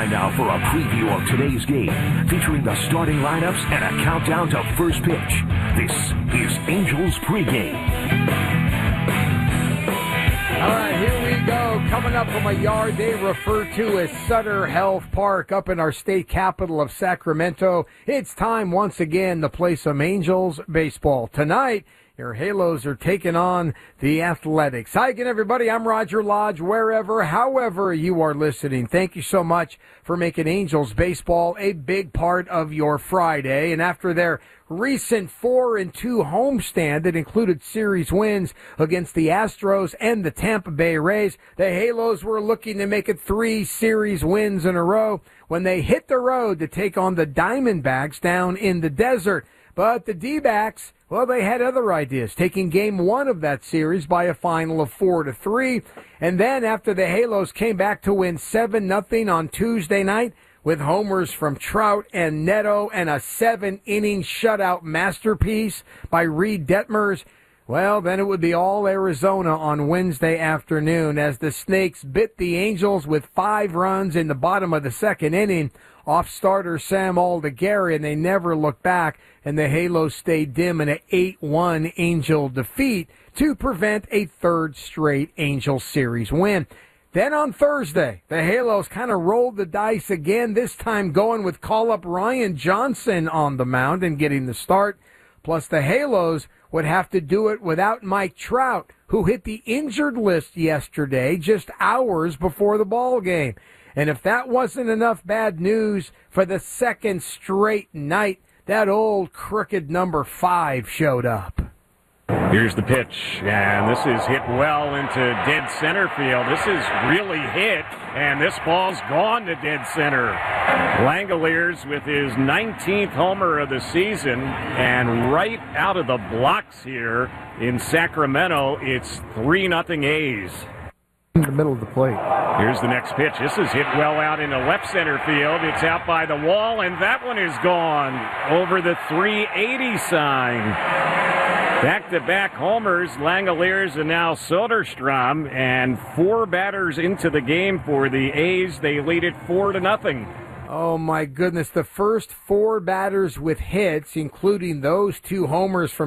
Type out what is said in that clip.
time now for a preview of today's game, featuring the starting lineups and a countdown to first pitch. This is Angels Pregame. All right, here we go. Coming up from a yard they refer to as Sutter Health Park up in our state capital of Sacramento. It's time once again to play some Angels baseball. Tonight, your Halos are taking on the Athletics. Hi again, everybody. I'm Roger Lodge, wherever, however you are listening. Thank you so much for making Angels baseball a big part of your Friday. And after their recent 4-2 homestand that included series wins against the Astros and the Tampa Bay Rays, the Halos were looking to make it 3 series wins in a row when they hit the road to take on the Diamondbacks down in the desert. But the D-backs, well, they had other ideas, taking Game 1 of that series by a final of 4-3. And then after the Halos came back to win 7-0 on Tuesday night with homers from Trout and Neto and a 7-inning shutout masterpiece by Reed Detmers, well, then it would be all Arizona on Wednesday afternoon as the Snakes bit the Angels with 5 runs in the bottom of the second inning off starter Sam Aldeguer, and they never looked back, and the Halos stayed dim in an 8-1 Angel defeat to prevent a third straight Angel series win. Then on Thursday, the Halos kind of rolled the dice again, this time going with call-up Ryan Johnson on the mound and getting the start. Plus, the Halos would have to do it without Mike Trout, who hit the injured list yesterday just hours before the ball game. And if that wasn't enough bad news for the second straight night, that old crooked number 5 showed up. Here's the pitch, and this is hit well into dead center field. This is really hit, and this ball's gone to dead center. Langeliers with his 19th homer of the season, and right out of the blocks here in Sacramento, it's 3-0 A's. In the middle of the plate. Here's the next pitch. This is hit well out into left center field. It's out by the wall, and that one is gone over the 380 sign. Back-to-back homers, Langeliers and now Soderstrom, and 4 batters into the game for the A's. They lead it 4-0. Oh, my goodness. The first 4 batters with hits, including those 2 homers from